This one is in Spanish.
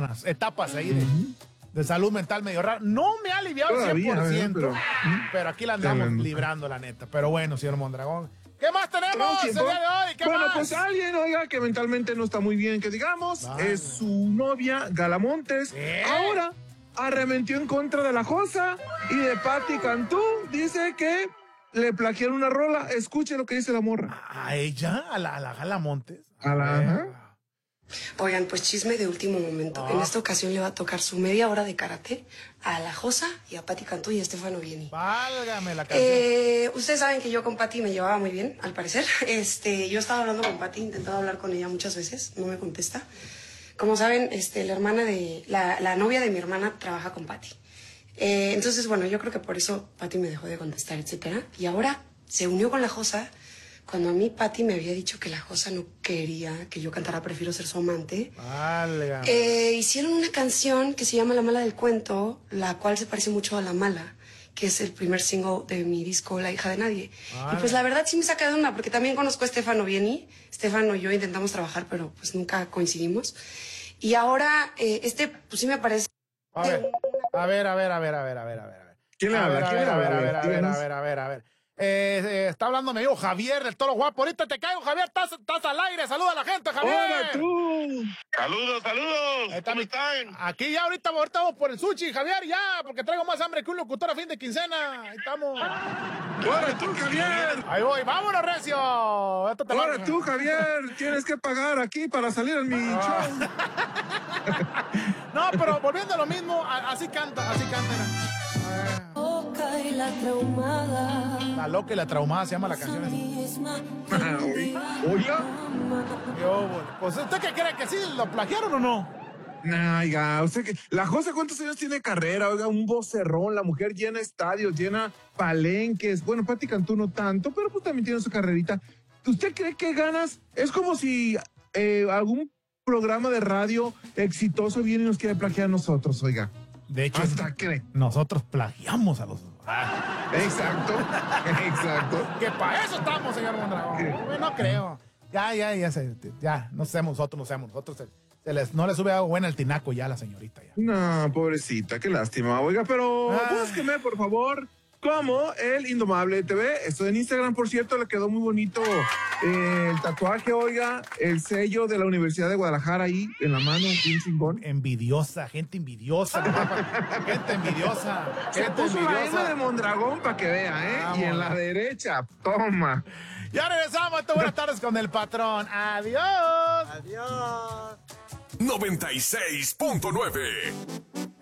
unas etapas ahí de salud mental medio rara. No me ha aliviado al 100%, pero aquí la andamos librando, la neta. Pero bueno, señor Mondragón. ¿Qué más tenemos el día de hoy? ¿Qué más? Pues alguien, oiga, que mentalmente no está muy bien, que digamos, es su novia, Galamontes. Ahora arremetió en contra de la Josa y de Pati Cantú. Dice que le plagiaron una rola. Escuche lo que dice la morra. ¿A ella? ¿A la Galamontes? Oigan, pues chisme de último momento. En esta ocasión le va a tocar su media hora de karate a la Josa y a Pati Cantú y a Estefano Vieni. Válgame la canción. Ustedes saben que yo con Pati me llevaba muy bien, al parecer. Yo estaba hablando con Pati, he intentado hablar con ella muchas veces, no me contesta. Como saben, la hermana de la novia de mi hermana trabaja con Pati. Entonces, bueno, yo creo que por eso Pati me dejó de contestar, etcétera. Y ahora se unió con la Josa. Cuando a mí Pati me había dicho que la Josa no quería que yo cantara Prefiero ser su amante, hicieron una canción que se llama La Mala del Cuento, la cual se parece mucho a La Mala, que es el primer single de mi disco La Hija de Nadie. Y pues la verdad sí me saca de una, porque también conozco a Estefano Vieni. Estefano y yo intentamos trabajar, pero pues nunca coincidimos. Y ahora, pues sí me parece... A ver. ¿Quién le habla? A ver. Está hablando mi amigo Javier del Toro Guapo. Ahorita te caigo, Javier. Estás al aire. Saluda a la gente, Javier. ¡Hola, tú! Saludos. ¿Cómo están? Aquí ya ahorita vamos por el sushi, Javier, ya, porque traigo más hambre que un locutor a fin de quincena. Ahí estamos. ¡Hola, tú, Javier! Ahí voy. ¡Vámonos, recio! ¡Hola, tú, Javier! Tienes que pagar aquí para salir en mi show. No, pero volviendo a lo mismo, así canta. La loca y la traumada se llama la canción. Oiga. Pues, ¿usted qué cree? ¿Que sí lo plagiaron o no? Oiga, usted que... La Josa, ¿cuántos años tiene carrera? Oiga, un vocerrón, la mujer llena estadios, llena palenques. Bueno, Pati Cantú no tanto, pero pues también tiene su carrerita. ¿Usted cree que ganas? Es como si algún programa de radio exitoso viene y nos quiere plagiar a nosotros, oiga. De hecho, nosotros plagiamos a los... Exacto. Que para eso estamos, señor Mondragón. No creo. Ya, no seamos nosotros. No le sube algo bueno al tinaco ya a la señorita. Ya. No, pobrecita, qué lástima. Oiga, pero búsqueme, por favor, como El Indomable TV. Estoy en Instagram, por cierto, le quedó muy bonito el tatuaje, oiga, el sello de la Universidad de Guadalajara ahí en la mano, bien chingón. Gente envidiosa. Se puso la M de Mondragón para que vea, ¿eh? Vamos. Y en la derecha, toma. Ya regresamos. Buenas tardes con el patrón. Adiós. 96.9